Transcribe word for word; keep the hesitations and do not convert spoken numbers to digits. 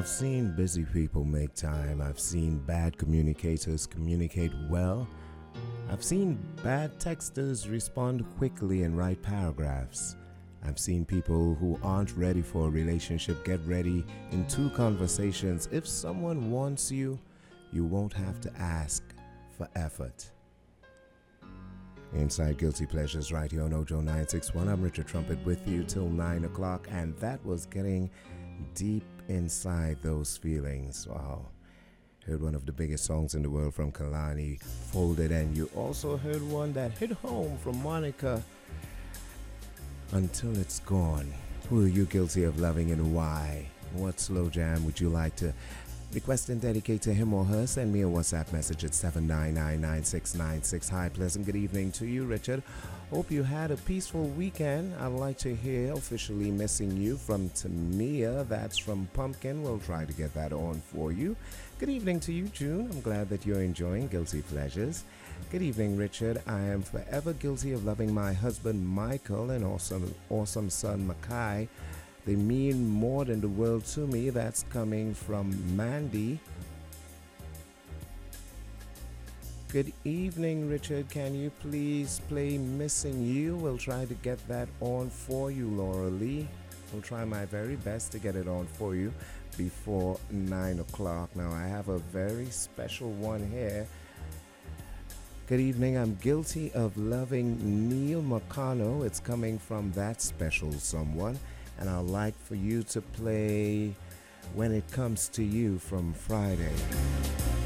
I've seen busy people make time. I've seen bad communicators communicate well. I've seen bad texters respond quickly and write paragraphs. I've seen people who aren't ready for a relationship get ready in two conversations. If someone wants you, you won't have to ask for effort. Inside Guilty Pleasures right here on Ojo nine six one. I'm Richard Trumpet with you till nine o'clock, and that was getting deep inside those feelings. Wow. Heard one of the biggest songs in the world from Kalani, Folded, and you also heard one that hit home from Monica, Until It's Gone. Who are you guilty of loving and why? What slow jam would you like to request and dedicate to him or her? Send me a WhatsApp message at seven nine nine nine six nine six. Hi, pleasant good evening to you, Richard. Hope you had a peaceful weekend. I'd like to hear Officially Missing You from Tamia. That's from Pumpkin. We'll try to get that on for you. Good evening to you, June. I'm glad that you're enjoying Guilty Pleasures. Good evening, Richard. I am forever guilty of loving my husband, Michael, and awesome, awesome son, Makai. They mean more than the world to me. That's coming from Mandy. Good evening, Richard. Can you please play Missing You? We'll try to get that on for you, Laura Lee. We'll try my very best to get it on for you before nine o'clock. Now, I have a very special one here. Good evening. I'm guilty of loving Neil Marcano. It's coming from that special someone. And I'd like for you to play When It Comes to You from Friday.